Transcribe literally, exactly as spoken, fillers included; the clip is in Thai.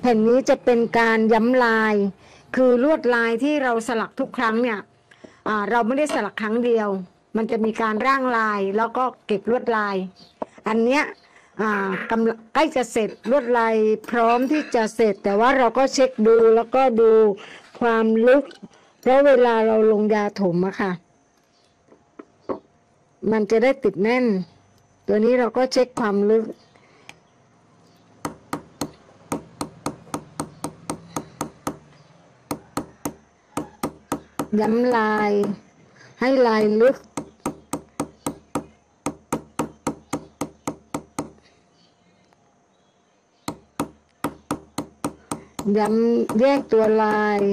แผ่นนี้จะเป็นการย้ำลายคือลวดลายที่เราสลักทุกครั้งเนี่ยเราไม่ได้สลักครั้งเดียวมันจะมีการร่างลายแล้วก็เก็บลวดลายอันเนี้ยกำลังใกล้จะเสร็จลวดลายพร้อมที่จะเสร็จแต่ว่าเราก็เช็คดูแล้วก็ดูความลึกเพราะเวลาเราลงยาถมอะค่ะมันจะได้ติดแน่นตัวนี้เราก็เช็คความลึกย้ำลายให้ลายลึกย้ำแยกตัวลาย